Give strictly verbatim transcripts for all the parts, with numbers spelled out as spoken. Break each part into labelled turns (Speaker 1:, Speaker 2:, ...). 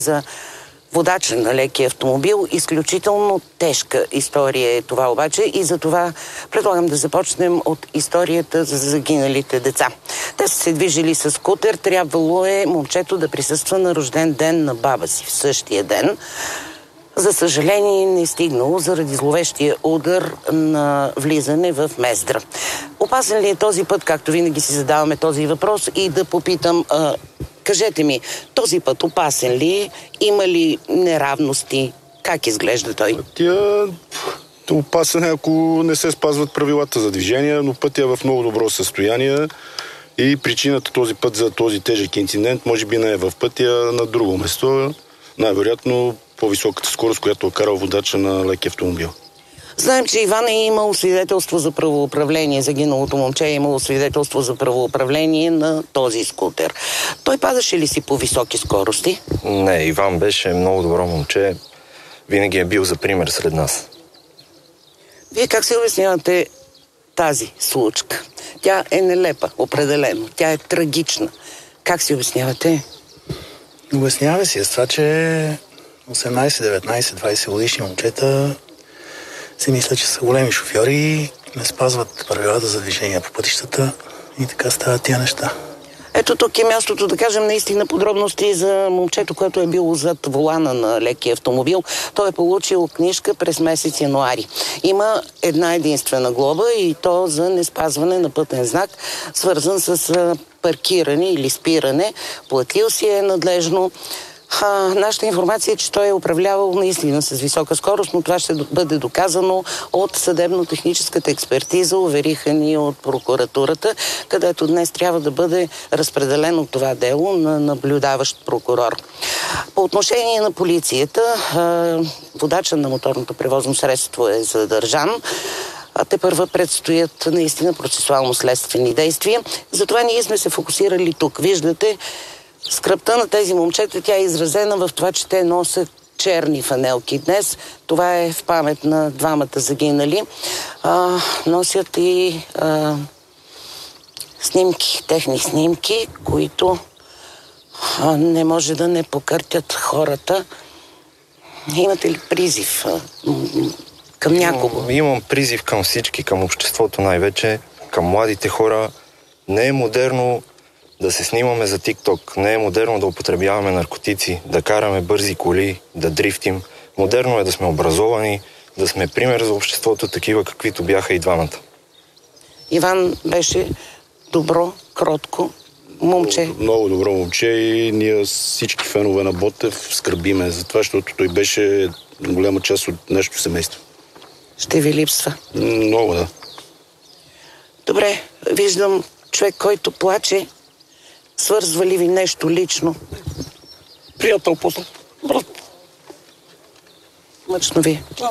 Speaker 1: За водача на леки автомобил. Изключително тежка история е това обаче и за това предлагам да започнем от историята за загиналите деца. Те са се движили с скутер. Трябвало е момчето да присъства на рожден ден на баба си в същия ден. За съжаление не е стигнало заради зловещия удар на влизане в Мездра. Опасен ли е този път, както винаги си задаваме този въпрос, и да попитам, а, кажете ми, този път опасен ли е? Има ли неравности? Как изглежда той?
Speaker 2: Пътя опасен е, ако не се спазват правилата за движение, но пътя е в много добро състояние и причината този път за този тежък инцидент може би не е в пътя, на друго место. Най-вероятно по-високата скорост, която е карал водача на леки автомобил.
Speaker 1: Знаем, че Иван е имал свидетелство за правоуправление. Загиналото момче е имало свидетелство за правоуправление на този скутер. Той падаше ли си по високи скорости?
Speaker 3: Не, Иван беше много добро момче. Винаги е бил за пример сред нас.
Speaker 1: Вие как се обяснявате тази случка? Тя е нелепа, определено. Тя е трагична. Как си обяснявате?
Speaker 4: Обясняваме си с това, че осемнайсет, деветнайсет, двайсет годишни момчета си мислят, че са големи шофьори, не спазват правилата за движение по пътищата и така стават тия неща.
Speaker 1: Ето тук е мястото да кажем наистина подробности за момчето, което е било зад волана на леки автомобил. Той е получил книжка през месец януари. Има една единствена глоба и то за неспазване на пътен знак, свързан с паркиране или спиране. Платил си е надлежно. А, нашата информация е, че той е управлявал наистина с висока скорост, но това ще бъде доказано от съдебно-техническата експертиза, увериха ни от прокуратурата, където днес трябва да бъде разпределено това дело на наблюдаващ прокурор. По отношение на полицията, а, водача на моторното превозно средство е задържан. А те първа предстоят наистина процесуално-следствени действия. Затова ние сме се фокусирали тук. Виждате, скръбта на тези момчета, тя е изразена в това, че те носят черни фанелки днес. Това е в памет на двамата загинали. А, носят и а, снимки, техни снимки, които а, не може да не покъртят хората. Имате ли призив а, към някого?
Speaker 3: Имам, имам призив към всички, към обществото най-вече, към младите хора. Не е модерно да се снимаме за TikTok. Не е модерно да употребяваме наркотици, да караме бързи коли, да дрифтим. Модерно е да сме образовани, да сме пример за обществото, такива каквито бяха и двамата.
Speaker 1: Иван беше добро, кротко момче.
Speaker 2: Много, много добро момче и ние всички фенове на Ботев скърбиме за това, защото той беше голяма част от нашето семейство.
Speaker 1: Ще ви липсва?
Speaker 2: Много, да.
Speaker 1: Добре, виждам човек, който плаче. Свързва ли ви нещо лично?
Speaker 5: Приятел, после. Брат.
Speaker 1: Мъчно ви.
Speaker 5: Да.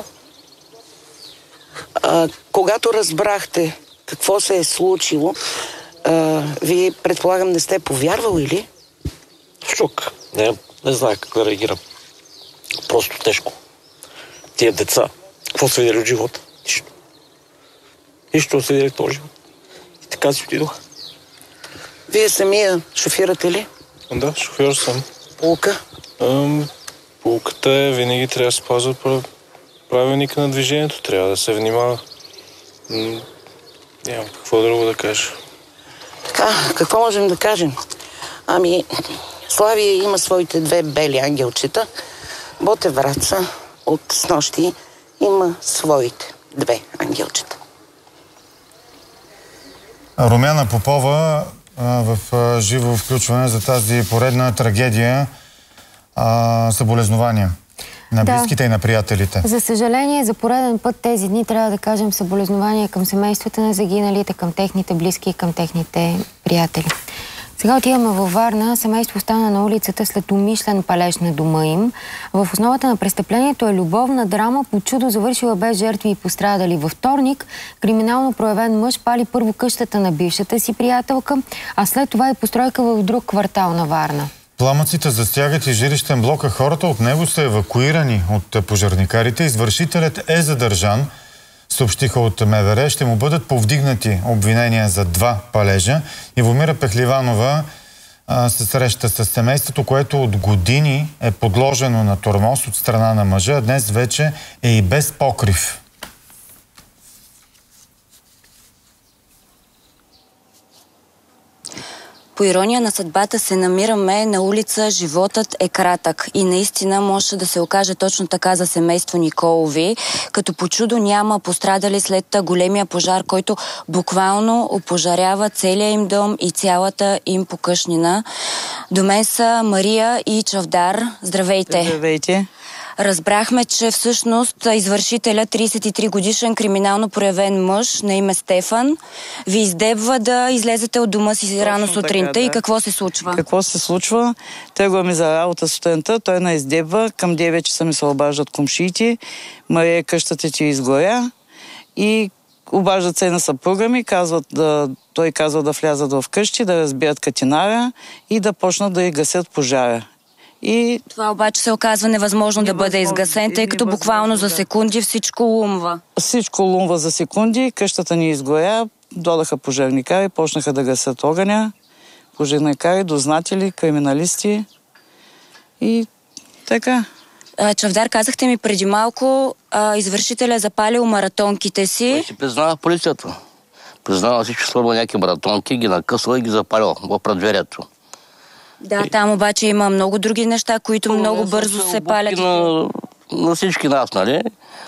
Speaker 1: А, когато разбрахте какво се е случило, а, вие, предполагам, не сте повярвали ли?
Speaker 5: Шок. Не, не знае как да реагирам. Просто тежко. Тия деца, какво са видели от живота? Нищо. Нищо са видели в този живот. И така си отидоха.
Speaker 1: Вие самия шофирате ли?
Speaker 6: Да, шофьор съм.
Speaker 1: Полука?
Speaker 6: Ам, полуката е, винаги трябва да спазва правилника на движението. Трябва да се внимава. М- нямам какво друго да кажа.
Speaker 1: Така, какво можем да кажем? Ами, Славия има своите две бели ангелчета. Ботев Враца от снощи има своите две ангелчета.
Speaker 7: Румяна Попова в живо включване за тази поредна трагедия. А, съболезнования на близките да. И на приятелите.
Speaker 8: За съжаление, за пореден път тези дни трябва да кажем съболезнования към семействата на загиналите, към техните близки и към техните приятели. Сега отиваме във Варна. Семейство остана на улицата след умишлен палеж на дома им. В основата на престъплението е любовна драма, по чудо завършила без жертви и пострадали. Във вторник криминално проявен мъж пали първо къщата на бившата си приятелка, а след това и постройка в друг квартал на Варна.
Speaker 7: Пламъците засягат и жилищен блок, а хората от него са евакуирани от пожарникарите. Извършителят е задържан, съобщиха от МВР. Ще му бъдат повдигнати обвинения за два палежа. Ивомира Пехливанова а, се среща с семейството, което от години е подложено на тормоз от страна на мъжа, а днес вече е и без покрив.
Speaker 9: По ирония на съдбата се намираме на улица "Животът е кратък" и наистина може да се окаже точно така за семейство Николови, като по чудо няма пострадали след големия пожар, който буквално опожарява целия им дом и цялата им покъшнина. До мен са Мария и Чавдар. Здравейте!
Speaker 10: Здравейте!
Speaker 9: Разбрахме, че всъщност извършителя, тридесет и три годишен криминално проявен мъж на име Стефан, ви издебва да излезете от дома си Точно рано сутринта. Така, да. И какво се случва?
Speaker 10: Какво се случва? Тръгваме за работа сутринта, той на издебва, към девет часа ми се обаждат комшиите, Мария, къщата ти изгоря и обаждат се на съпруга ми, казват да, той казва да влязат в къщи, да разбият катинара и да почнат да й гасят пожара. И...
Speaker 9: Това обаче се оказва невъзможно, невъзможно да бъде изгасен, тъй като буквално за секунди всичко лумва.
Speaker 10: Всичко лумва за секунди, къщата ни изгоря, додаха пожарникари, почнаха да гасят огъня, пожарникари, дознатели, криминалисти и така.
Speaker 9: А, Чавдар, казахте ми преди малко, а, извършителя е запалил маратонките си.
Speaker 5: Той си признава полицията. Признава си, че сложил някакви маратонки, ги накъсва и ги запалил в предверието.
Speaker 9: Да, там обаче има много други неща, които О, много бързо се палят.
Speaker 5: На, на всички нас, нали?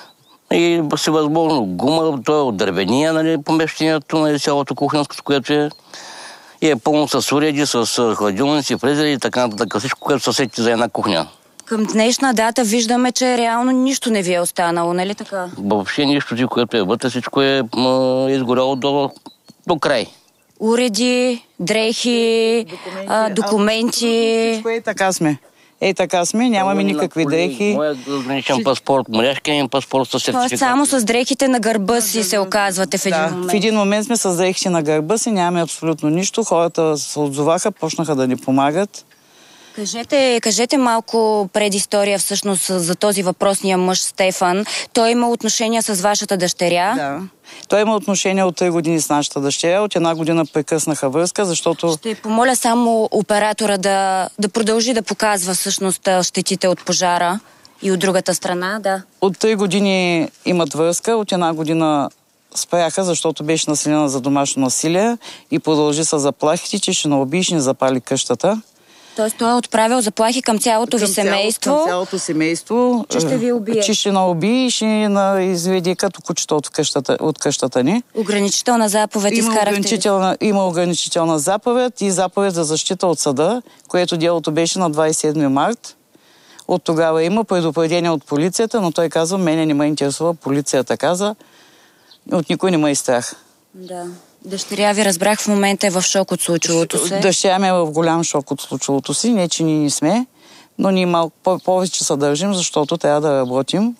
Speaker 5: И всевъзможно гума, той е от дървения, нали, помещението, нали, цялото кухненското, което е. И е пълно с уреди, с хладилници, фризери и така нататък. Всичко, което се сети за една кухня.
Speaker 9: Към днешна дата виждаме, че реално нищо не ви е останало, нали така?
Speaker 5: Въобще нищо, ти, което е вътре, всичко е м- изгоряло до, до край.
Speaker 9: Уреди, дрехи, документи. А, документи.
Speaker 10: Всичко е така сме. Ей така сме, нямаме никакви дрехи.
Speaker 5: Моят граничен паспорт, моряшкия им паспорт със сертификат.
Speaker 9: Тоест само с дрехите на гърба си се оказвате в един
Speaker 10: да,
Speaker 9: момент.
Speaker 10: В един момент сме с дрехите на гърба си, нямаме абсолютно нищо. Хората се отзоваха, почнаха да ни помагат.
Speaker 9: Кажете, кажете малко предистория всъщност за този въпросния мъж Стефан. Той има отношения с вашата дъщеря.
Speaker 10: Да. Той има отношение от три години с нашата дъщеря. От една година прекъснаха връзка, защото...
Speaker 9: Ще помоля само оператора да, да продължи да показва всъщност щетите от пожара и от другата страна, да.
Speaker 10: От три години имат връзка, от една година спряха, защото беше населена за домашно насилие и продължи с заплахите, че ще наубие и ще ни запали къщата.
Speaker 9: Тоест той е отправил заплахи към цялото към ви семейство.
Speaker 10: Цяло, към цялото семейство.
Speaker 9: Че ще ви убие.
Speaker 10: Че ще наубие и ще ни изведи като кучето от къщата, от къщата ни.
Speaker 9: Ограничителна заповед
Speaker 10: има
Speaker 9: изкарахте.
Speaker 10: Ограничителна, има ограничителна заповед и заповед за защита от съда, което делото беше на двадесет и седми март. От тогава има предупредение от полицията, но той казва, мене не ме интересува, полицията каза, от никой не ме е страх.
Speaker 9: Да. Дъщеря ви, разбрах, в момента е в шок от случилото се.
Speaker 10: Дъщеря ми е в голям шок от случилото си. Не, че ние не сме, но ние малко повече се държим, защото трябва да работим.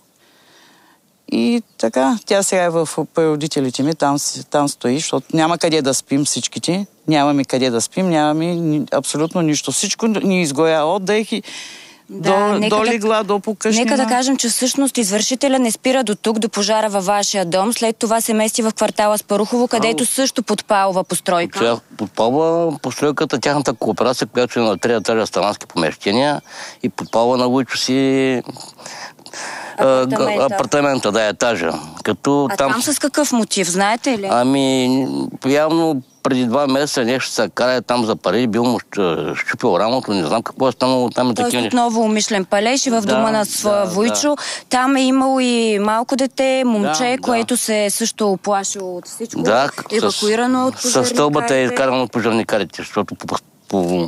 Speaker 10: И така, тя сега е в при родителите ми, там, там стои, защото няма къде да спим всичките. Нямаме къде да спим, нямаме абсолютно нищо. Всичко ни изгоря от дрехи. Да, до, до легла, да, до покъшнина.
Speaker 9: Нека да кажем, че всъщност извършителя не спира до тук, до пожара във вашия дом. След това се мести в квартала Спарухово, където също подпалва постройка.
Speaker 5: Тя подпалва постройката, тяхната кооперация, която е на три етажа станански помещения и подпалва на Войчо си апартамента. апартамента, да, етажа. Като
Speaker 9: а
Speaker 5: там...
Speaker 9: там с какъв мотив, знаете ли?
Speaker 5: Ами, явно преди два месеца нещо се кара там за пари, бил му щупил рамото, не знам какво е станало там. Е
Speaker 9: Тоест
Speaker 5: такива...
Speaker 9: отново умишлен палеж и в
Speaker 5: да,
Speaker 9: дома на своя да, Войчо. Да. Там е имало и малко дете, момче, да, което да. се е също оплашило от всичко.
Speaker 5: Да,
Speaker 9: евакуирано от пожарникарите.
Speaker 5: С стълбата е изкарано от пожарникарите, защото по, по,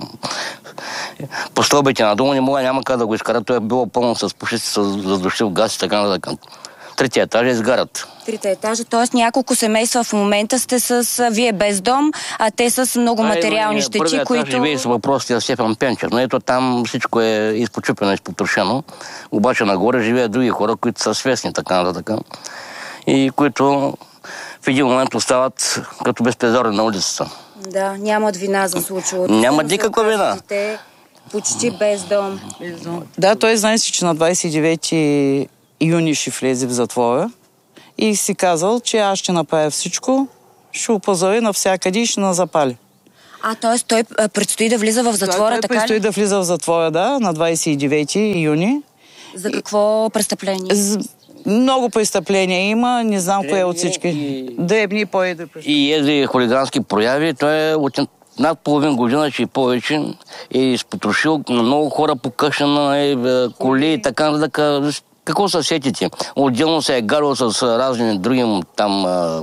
Speaker 5: по стълбите на дома не мога, няма как да го изкарат. Той е било пълно с пушици, с задушил газ и така нататък. Третия етаж изгарят.
Speaker 9: Трите етажа, т.е. няколко семейства в момента сте с вие без дом, а те с много материални щети, които...
Speaker 5: Първият етаж живее с въпросите на Стефан Пенчев, но ето там всичко е изпочупено, изпотрошено. Обаче нагоре живеят други хора, които са свестни, така нататък. И които в един момент остават като безпризорни на улицата.
Speaker 9: Да, нямат вина за случилото.
Speaker 5: Нямат никаква вина.
Speaker 9: Почти без дом.
Speaker 10: без дом. Да, той знае си, че на двадесет и девети юни ще влезе в затвора и си казал, че аз ще направя всичко, ще опозори навсякъде и ще назапали.
Speaker 9: А, т.е. той а, предстои да влиза в затвора,
Speaker 10: той, той
Speaker 9: така
Speaker 10: предстои
Speaker 9: ли?
Speaker 10: да влиза в затвора, да, на двадесет и девети юни.
Speaker 9: За какво престъпление?
Speaker 10: З... Много престъпления има, не знам дребни, кое от всички. И... Дребни и по-едри
Speaker 11: престъпления. И ези хулигански прояви, той е от над половин година, че и повече, е изпотрошил на много хора по къща на коли и така нататък. Какво се сетите? Отделно се е гарал с разни други там... А...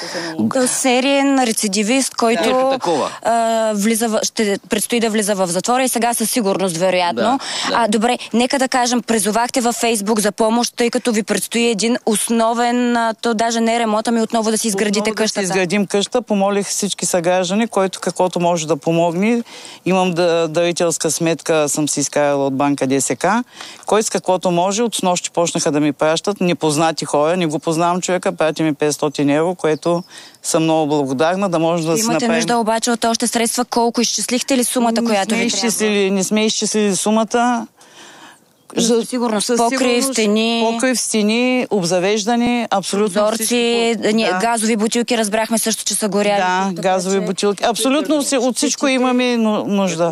Speaker 9: Сериен рецидивист, който
Speaker 11: да,
Speaker 9: а, влиза в, ще предстои да влиза в затвора и сега със сигурност, вероятно. Да, да. А, добре, нека да кажем, призовахте във Фейсбук за помощ, тъй като ви предстои един основен, то даже не ремонт, ами отново да си изградите отново къщата.
Speaker 10: Да си изградим къща, помолих всички съграждани, който каквото може да помогне. Имам да, дарителска сметка, съм си изкарала от банка ДСК. Кой с каквото може, от снощи почнаха да ми пращат непознати хора, не го познавам човека, прати ми петстотин евро, което съм много благодарна, да може да си направим...
Speaker 9: Имате нужда обаче от още средства, колко изчислихте ли сумата, не която ви трябва?
Speaker 10: Не сме изчислили сумата.
Speaker 9: За сигурност, покрив, стени...
Speaker 10: Покрив, стени, обзавеждане, абсолютно
Speaker 9: прозорци, да. Газови бутилки, разбрахме също, че са горяли.
Speaker 10: Да, газови бутилки. Абсолютно от всичко имаме нужда.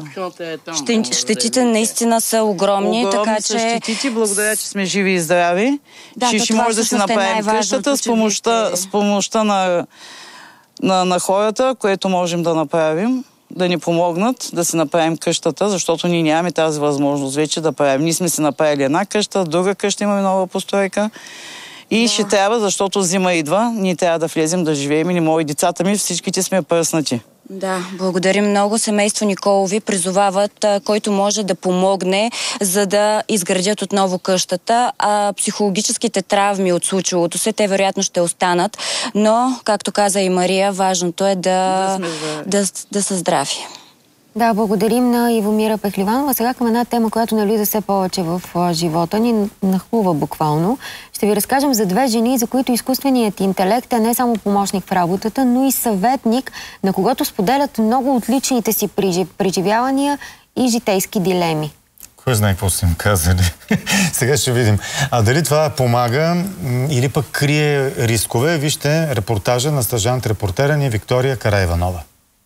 Speaker 9: Щетите наистина са огромни,
Speaker 10: огромни
Speaker 9: така
Speaker 10: са
Speaker 9: че...
Speaker 10: щетите, благодаря, че сме живи и здрави.
Speaker 9: Да,
Speaker 10: ще ще може да си направим къщата с помощта, с помощта на, на, на хората, което можем да направим. Да ни помогнат да си направим къщата, защото ние нямаме тази възможност вече да правим. Ние сме си направили една къща, друга къща имаме нова постройка и да. Ще трябва, защото зима идва, ние трябва да влезем да живеем и не мои децата ми, всичките сме пръснати.
Speaker 9: Да, благодарим много. Семейство Николови призовават, а, който може да помогне, за да изградят отново къщата. А психологическите травми от случилото се, те вероятно ще останат, но, както каза и Мария, важното е да, да, да, да са здрави.
Speaker 8: Да, благодарим на Ивомира Пехливанова. Сега към една тема, която навлиза все повече в живота ни, нахлува буквално. Ще ви разкажем за две жени, за които изкуственият интелект е не само помощник в работата, но и съветник, на когото споделят много от личните си преживявания и житейски дилеми.
Speaker 7: Кой знае какво са им казали? Сега ще видим. А дали това помага или пък крие рискове? Вижте репортажа на стажант-репортера ни Виктория Караиванова.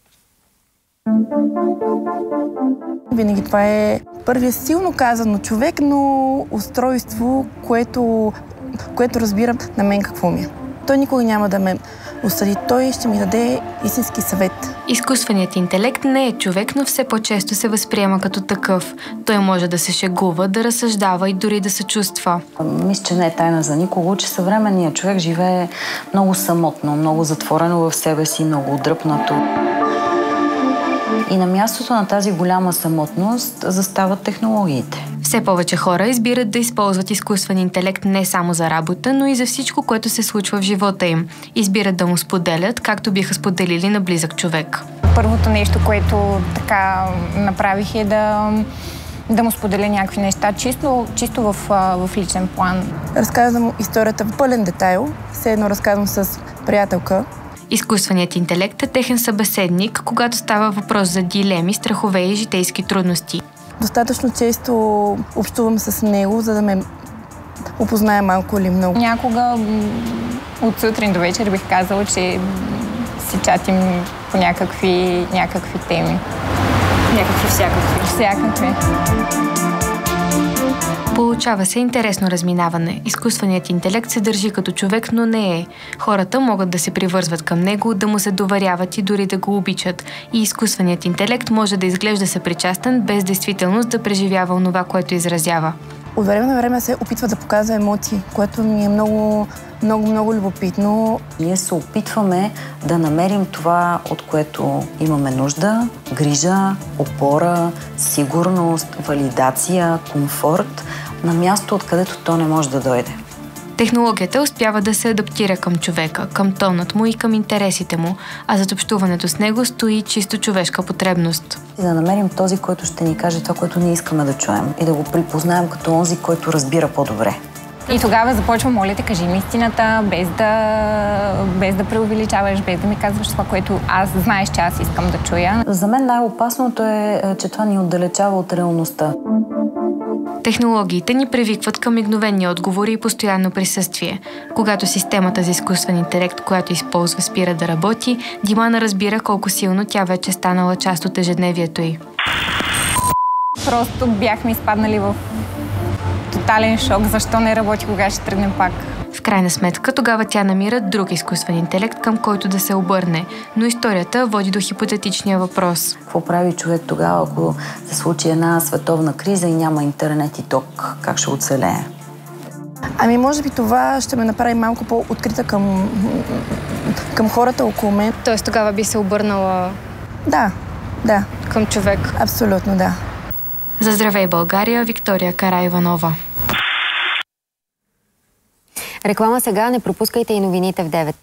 Speaker 12: Винаги това е първият силно казано човек, но устройство, което, което разбира на мен какво ми е. Той никога няма да ме осъди. Той ще ми даде истински съвет.
Speaker 13: Изкуственият интелект не е човек, но все по-често се възприема като такъв. Той може да се шегува, да разсъждава и дори да се чувства.
Speaker 14: Мисля, че не е тайна за никого, че съвременният човек живее много самотно, много затворено в себе си, много отдръпнато. И на мястото на тази голяма самотност застават технологиите.
Speaker 13: Все повече хора избират да използват изкуствен интелект не само за работа, но и за всичко, което се случва в живота им. Избират да му споделят, както биха споделили на близък човек.
Speaker 15: Първото нещо, което така направих е да, да му споделя някакви неща, чисто, чисто в, в личен план.
Speaker 12: Разказвам историята в пълен детайл, все едно разказвам с приятелка.
Speaker 13: Изкуственият интелект е техен събеседник, когато става въпрос за дилеми, страхове и житейски трудности.
Speaker 12: Достатъчно често общувам с него, за да ме опознае малко или много.
Speaker 15: Някога от сутрин до вечер бих казала, че си чатим по някакви, някакви теми.
Speaker 13: Някакви всякакви.
Speaker 15: Всякакви.
Speaker 13: Получава се интересно разминаване. Изкуственият интелект се държи като човек, но не е. Хората могат да се привързват към него, да му се доверяват и дори да го обичат. И изкуственият интелект може да изглежда съпричастен, без действителност да преживява онова, което изразява.
Speaker 12: От време на време се опитва да показва емоции, което ми е много, много, много любопитно.
Speaker 14: Ние се опитваме да намерим това, от което имаме нужда. Грижа, опора, сигурност, валидация, комфорт на място, откъдето то не може да дойде.
Speaker 13: Технологията успява да се адаптира към човека, към тонът му и към интересите му, а зад общуването с него стои чисто човешка потребност.
Speaker 14: Да намерим този, който ще ни каже това, което ние искаме да чуем и да го припознаем като онзи, който разбира по-добре.
Speaker 15: И тогава започвам, моля те, кажи ми истината, без да, без да преувеличаваш, без да ми казваш това, което аз знаеш, че аз искам да чуя.
Speaker 14: За мен най-опасното е, че това ни отдалечава от реалността.
Speaker 13: Технологиите ни привикват към мигновени отговори и постоянно присъствие. Когато системата за изкуствен интелект, която използва, спира да работи, Димана разбира колко силно тя вече е станала част от ежедневието й.
Speaker 15: Просто бяхме изпаднали в тотален шок. Защо не работи, кога ще тръгнем пак?
Speaker 13: В крайна сметка, тогава тя намира друг изкуствен интелект, към който да се обърне. Но историята води до хипотетичния въпрос.
Speaker 14: Какво прави човек тогава, ако се случи една световна криза и няма интернет и ток? Как ще оцелее?
Speaker 12: Ами, може би това ще ме направи малко по-открита към, към хората около мен.
Speaker 13: Тоест тогава би се обърнала...
Speaker 12: Да, да.
Speaker 13: Към човек?
Speaker 12: Абсолютно, да.
Speaker 13: За Здравей България, Виктория Караиванова.
Speaker 8: Реклама сега, не пропускайте и новините в девет.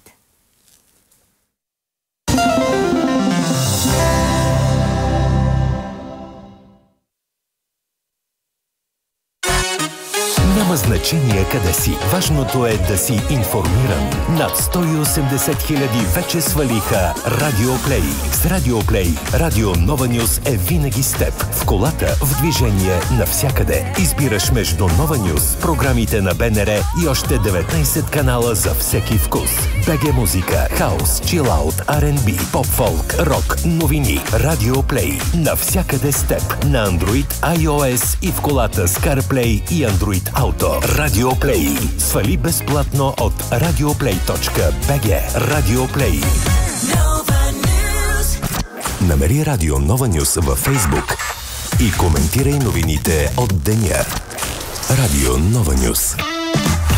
Speaker 16: Няма значение къде си. Важното е да си информиран. Над сто и осемдесет хиляди вече свалиха Радиоплей. С Радиоплей Радио Нова Нюс е винаги с теб. В колата, в движение, навсякъде. Избираш между Нова Нюс, програмите на БНР и още деветнайсет канала за всеки вкус. БГ музика, хаус, чилаут, Ар енд Би, поп-фолк, рок, новини. Радиоплей. Навсякъде с теб. На Android, iOS и в колата с CarPlay и Android Auto. Радиоплей. Свали безплатно от радиоплей точка би джи. Радиоплей. Намери Радио Нова Нюс във Фейсбук и коментирай новините от деня. Радио Нова Нюс.